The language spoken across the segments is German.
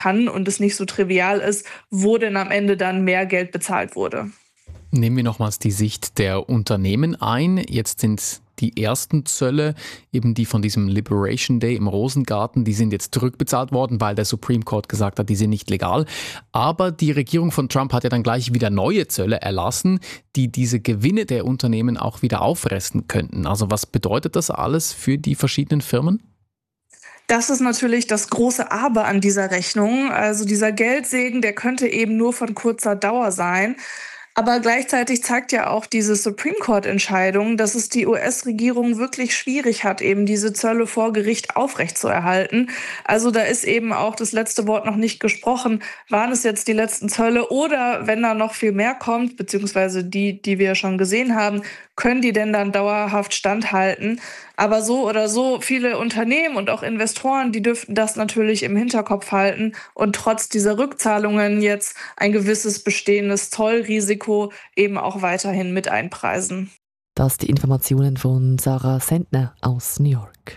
kann und es nicht so trivial ist, wo denn am Ende dann mehr Geld bezahlt wurde. Nehmen wir nochmals die Sicht der Unternehmen ein. Jetzt sind die ersten Zölle, eben die von diesem Liberation Day im Rosengarten, die sind jetzt zurückbezahlt worden, weil der Supreme Court gesagt hat, die sind nicht legal. Aber die Regierung von Trump hat ja dann gleich wieder neue Zölle erlassen, die diese Gewinne der Unternehmen auch wieder auffressen könnten. Also was bedeutet das alles für die verschiedenen Firmen? Das ist natürlich das große Aber an dieser Rechnung. Also dieser Geldsegen, der könnte eben nur von kurzer Dauer sein. Aber gleichzeitig zeigt ja auch diese Supreme Court-Entscheidung, dass es die US-Regierung wirklich schwierig hat, eben diese Zölle vor Gericht aufrechtzuerhalten. Also da ist eben auch das letzte Wort noch nicht gesprochen. Waren es jetzt die letzten Zölle oder wenn da noch viel mehr kommt, beziehungsweise die wir schon gesehen haben, können die denn dann dauerhaft standhalten? Aber so oder so, viele Unternehmen und auch Investoren, die dürften das natürlich im Hinterkopf halten und trotz dieser Rückzahlungen jetzt ein gewisses bestehendes Zollrisiko eben auch weiterhin mit einpreisen. Das die Informationen von Sarah Sentner aus New York.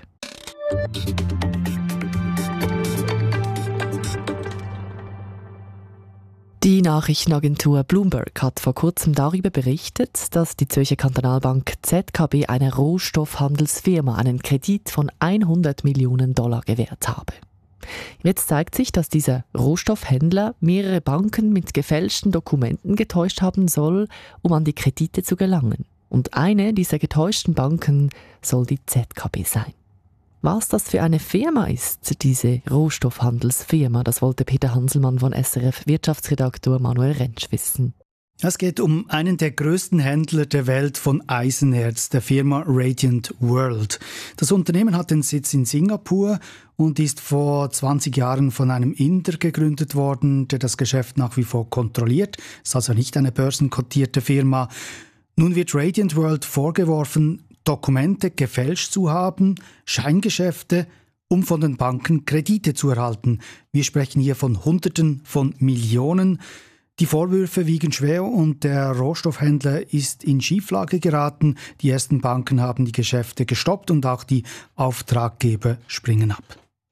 Die Nachrichtenagentur Bloomberg hat vor kurzem darüber berichtet, dass die Zürcher Kantonalbank ZKB einer Rohstoffhandelsfirma einen Kredit von $100 Millionen gewährt habe. Jetzt zeigt sich, dass dieser Rohstoffhändler mehrere Banken mit gefälschten Dokumenten getäuscht haben soll, um an die Kredite zu gelangen. Und eine dieser getäuschten Banken soll die ZKB sein. Was das für eine Firma ist, diese Rohstoffhandelsfirma, das wollte Peter Hanselmann von SRF-Wirtschaftsredaktor Manuel Rentsch wissen. Es geht um einen der größten Händler der Welt von Eisenerz, der Firma Radiant World. Das Unternehmen hat den Sitz in Singapur und ist vor 20 Jahren von einem Inder gegründet worden, der das Geschäft nach wie vor kontrolliert. Es ist also nicht eine börsenkotierte Firma. Nun wird Radiant World vorgeworfen, Dokumente gefälscht zu haben, Scheingeschäfte, um von den Banken Kredite zu erhalten. Wir sprechen hier von Hunderten von Millionen. Die Vorwürfe wiegen schwer und der Rohstoffhändler ist in Schieflage geraten. Die ersten Banken haben die Geschäfte gestoppt und auch die Auftraggeber springen ab.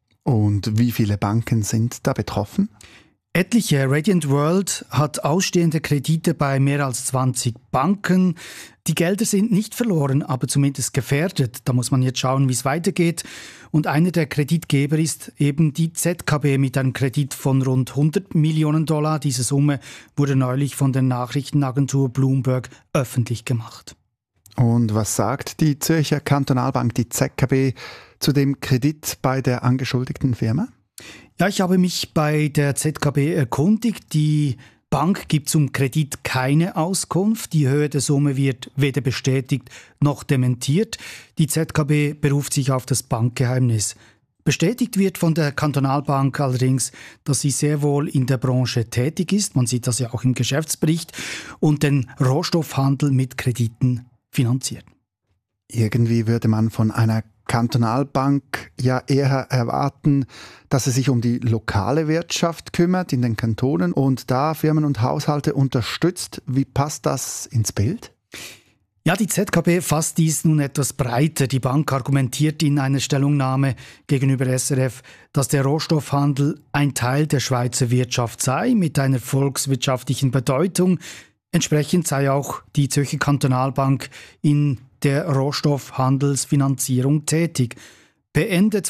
Und wie viele Banken sind da betroffen? Etliche. Radiant World hat ausstehende Kredite bei mehr als 20 Banken. Die Gelder sind nicht verloren, aber zumindest gefährdet. Da muss man jetzt schauen, wie es weitergeht. Und einer der Kreditgeber ist eben die ZKB mit einem Kredit von rund $100 Millionen. Diese Summe wurde neulich von der Nachrichtenagentur Bloomberg öffentlich gemacht. Und was sagt die Zürcher Kantonalbank, die ZKB, zu dem Kredit bei der angeschuldigten Firma? Ja, ich habe mich bei der ZKB erkundigt. Die Bank gibt zum Kredit keine Auskunft. Die Höhe der Summe wird weder bestätigt noch dementiert. Die ZKB beruft sich auf das Bankgeheimnis. Bestätigt wird von der Kantonalbank allerdings, dass sie sehr wohl in der Branche tätig ist. Man sieht das ja auch im Geschäftsbericht und den Rohstoffhandel mit Krediten finanziert. Irgendwie würde man von einer Kantonalbank ja eher erwarten, dass sie sich um die lokale Wirtschaft kümmert in den Kantonen und da Firmen und Haushalte unterstützt. Wie passt das ins Bild? Ja, die ZKB fasst dies nun etwas breiter. Die Bank argumentiert in einer Stellungnahme gegenüber SRF, dass der Rohstoffhandel ein Teil der Schweizer Wirtschaft sei, mit einer volkswirtschaftlichen Bedeutung. Entsprechend sei auch die Zürcher Kantonalbank in der Rohstoffhandelsfinanzierung tätig. Bei Ende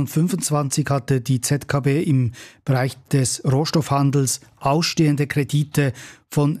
2025 hatte die ZKB im Bereich des Rohstoffhandels ausstehende Kredite von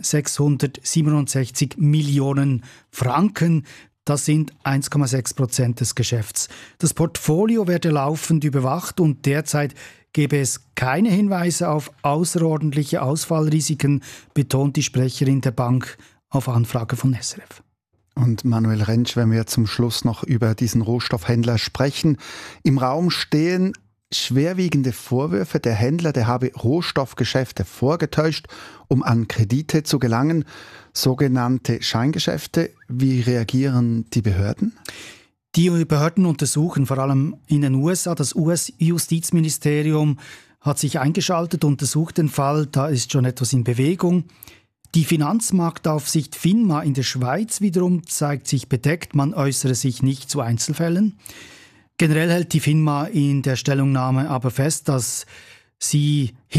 667 Millionen Franken. Das sind 1,6% des Geschäfts. Das Portfolio werde laufend überwacht und derzeit gebe es keine Hinweise auf außerordentliche Ausfallrisiken, betont die Sprecherin der Bank auf Anfrage von SRF. Und Manuel Rentsch, wenn wir zum Schluss noch über diesen Rohstoffhändler sprechen. Im Raum stehen schwerwiegende Vorwürfe. Der Händler, der habe Rohstoffgeschäfte vorgetäuscht, um an Kredite zu gelangen. Sogenannte Scheingeschäfte. Wie reagieren die Behörden? Die Behörden untersuchen vor allem in den USA. Das US-Justizministerium hat sich eingeschaltet, untersucht den Fall. Da ist schon etwas in Bewegung. Die Finanzmarktaufsicht FINMA in der Schweiz wiederum zeigt sich bedeckt, man äußere sich nicht zu Einzelfällen. Generell hält die FINMA in der Stellungnahme aber fest, dass Sie